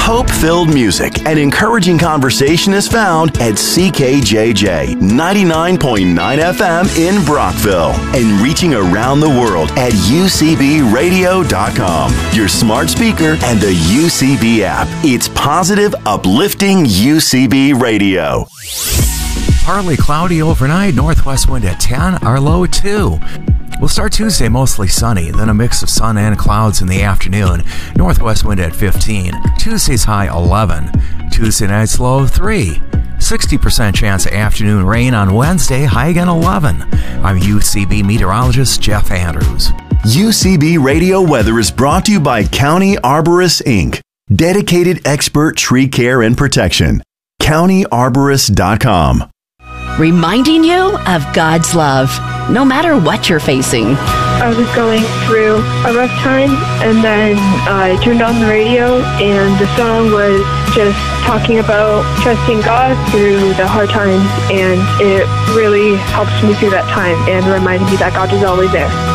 Hope-filled music and encouraging conversation is found at CKJJ 99.9 FM in Brockville and reaching around the world at UCBradio.com, your smart speaker, and the UCB app. It's positive, uplifting UCB Radio. Partly cloudy overnight, northwest wind at 10, our low 2. We'll start Tuesday mostly sunny, then a mix of sun and clouds in the afternoon. Northwest wind at 15. Tuesday's high 11. Tuesday night's low 3. 60% chance of afternoon rain on Wednesday, high again 11. I'm UCB meteorologist Jeff Andrews. UCB Radio Weather is brought to you by County Arborists, Inc., dedicated expert tree care and protection. CountyArborist.com. Reminding you of God's love, no matter what you're facing. I was going through a rough time, and then I turned on the radio, and the song was just talking about trusting God through the hard times, and it really helps me through that time and reminded me that God is always there.